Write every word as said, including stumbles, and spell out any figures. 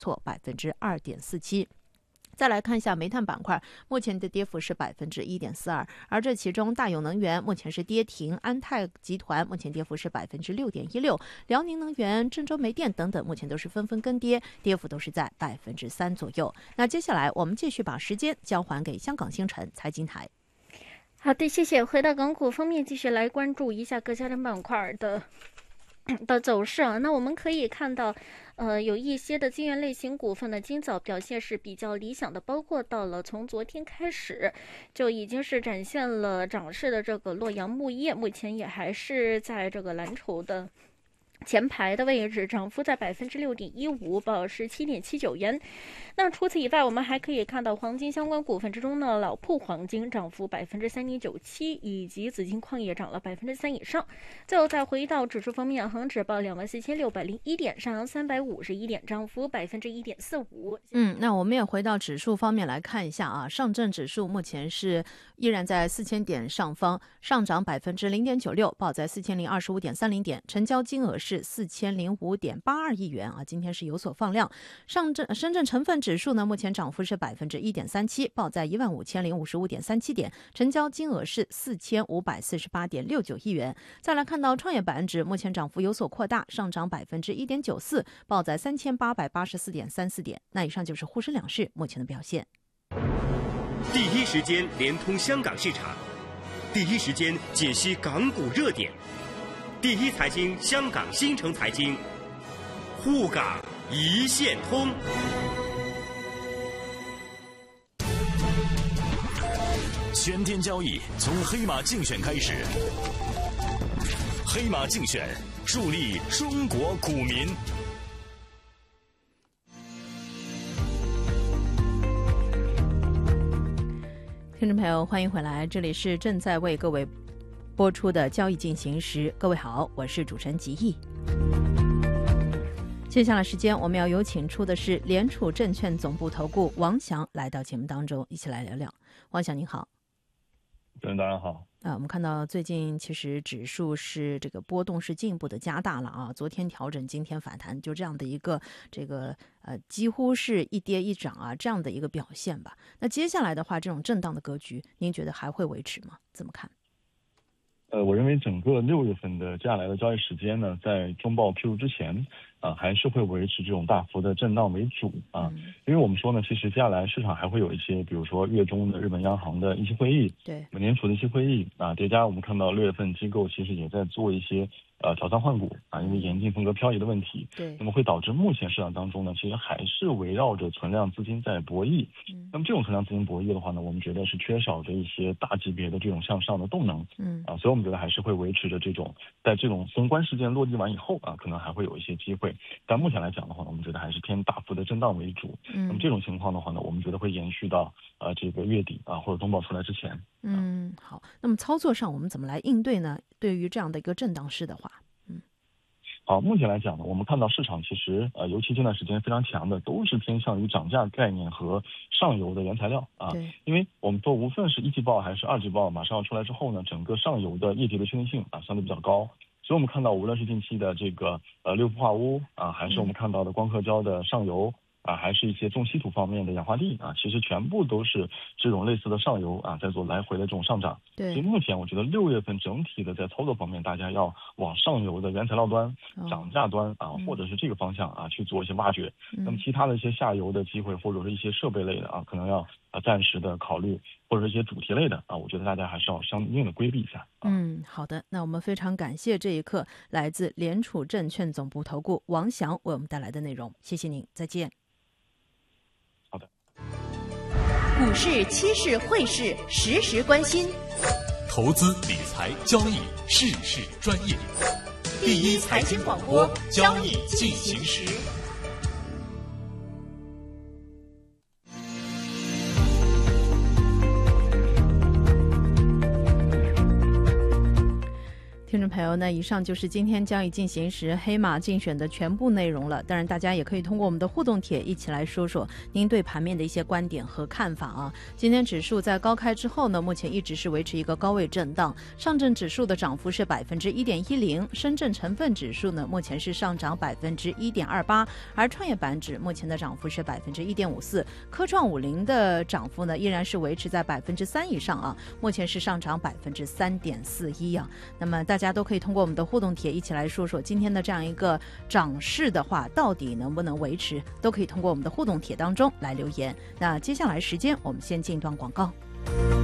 挫百分之二点四七。再来看一下煤炭板块，目前的跌幅是百分之一点四二，而这其中大永能源目前是跌停，安泰集团目前跌幅是百分之六点一六，辽宁能源、郑州煤电等等目前都是纷纷跟跌，跌幅都是在百分之三左右。那接下来我们继续把时间交还给香港星辰财经台。 好的，谢谢。回到港股方面，继续来关注一下各家的板块的。的走势啊，那我们可以看到，呃，有一些的金源类型股份呢，今早表现是比较理想的，包括到了从昨天开始就已经是展现了涨势的这个洛阳钼业，目前也还是在这个蓝筹的前排的位置，涨幅在百分之六点一五，报十七点七九元。那除此以外，我们还可以看到黄金相关股份之中呢，老铺黄金涨幅百分之三点九七，以及紫金矿业涨了百分之三以上。最后再回到指数方面，恒指报两万四千六百零一点，上扬三百五十一点，涨幅百分之一点四五。 嗯，那我们也回到指数方面来看一下啊，上证指数目前是依然在四千点上方，上涨百分之零点九六，报在四千零二十五点三零点，成交金额是四千零五点八二亿元啊，今天是有所放量。上证深圳成分指数呢，目前涨幅是百分之一点三七，报在一万五千零五十五点三七点，成交金额是四千五百四十八点六九亿元。再来看到创业板指，目前涨幅有所扩大，上涨百分之一点九四，报在三千八百八十四点三四点。那以上就是沪深两市目前的表现。 第一时间连通香港市场，第一时间解析港股热点，第一财经香港新城财经，沪港一线通。 全天交易从黑马竞选开始，黑马竞选助力中国股民。 听众朋友，欢迎回来，这里是正在为各位播出的交易进行时。各位好，我是主持人吉毅。接下来时间我们要有请出的是联储证券总部投顾王翔来到节目当中，一起来聊聊。王翔您好。 主持人大家好。 啊，我们看到最近其实指数是这个波动是进一步的加大了啊，昨天调整，今天反弹，就这样的一个这个呃几乎是一跌一涨啊这样的一个表现吧。那接下来的话，这种震荡的格局，您觉得还会维持吗？怎么看？ 呃，我认为整个六月份的接下来的交易时间呢，在中报披露之前啊、呃，还是会维持这种大幅的震荡为主啊、嗯。因为我们说呢，其实接下来市场还会有一些，比如说月中的日本央行的议息会议， 对， 美联储的议息会议啊，叠加我们看到六月份机构其实也在做一些呃调仓换股啊，因为严禁风格漂移的问题， 对， 那么会导致目前市场当中呢，其实还是围绕着存量资金在博弈。嗯，那么这种存量资金博弈的话呢，我们觉得是缺少着一些大级别的这种向上的动能。嗯，啊，所以我们觉得还是会维持着这种，在这种宏观事件落地完以后啊，可能还会有一些机会。但目前来讲的话呢，我们觉得还是偏大幅的震荡为主。嗯，那么这种情况的话呢，我们觉得会延续到呃这个月底啊或者冬报出来之前。 嗯，好。那么操作上我们怎么来应对呢？对于这样的一个震荡市的话，嗯， 好，目前来讲呢，我们看到市场其实呃，尤其这段时间非常强的，都是偏向于涨价概念和上游的原材料啊。对，因为我们说无论是一季报还是二季报马上要出来之后呢，整个上游的业绩的确定性啊相对比较高。所以我们看到，无论是近期的这个呃六氟化钨啊，还是我们看到的光刻胶的上游啊，还是一些重稀土方面的氧化锭啊，其实全部都是这种类似的上游啊，在做来回的这种上涨。对，所以目前我觉得六月份整体的在操作方面，大家要往上游的原材料端、涨价端啊，或者是这个方向啊去做一些挖掘。那么其他的一些下游的机会，或者是一些设备类的啊，可能要啊暂时的考虑，或者是一些主题类的啊，我觉得大家还是要相应的规避一下。 嗯，好的，那我们非常感谢这一刻来自联储证券总部投顾王翔为我们带来的内容，谢谢您，再见。 好的。 股市、期市、汇市，时时关心。 投资理财交易，事事专业。 第一财经广播，交易进行时。 听众朋友。 朋友，那以上就是今天交易进行时黑马竞选的全部内容了。当然大家也可以通过我们的互动帖一起来说说您对盘面的一些观点和看法啊。今天指数在高开之后呢，目前一直是维持一个高位震荡，上证指数的涨幅是百分之一点一零，深圳成分指数呢目前是上涨百分之一点二八，而创业板指目前的涨幅是百分之一点五四，科创五零的涨幅呢依然是维持在百分之三以上啊，目前是上涨百分之三点四一啊。那么大家都可以通过我们的互动帖一起来说说今天的这样一个涨势的话，到底能不能维持，都可以通过我们的互动帖当中来留言。那接下来时间我们先进段广告。